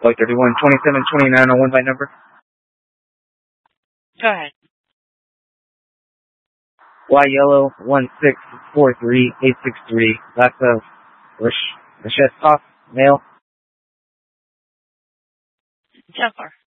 Flight 31, 2729 on one by number. Go ahead. Y yellow 1643863. That's Rashestov, male. So far.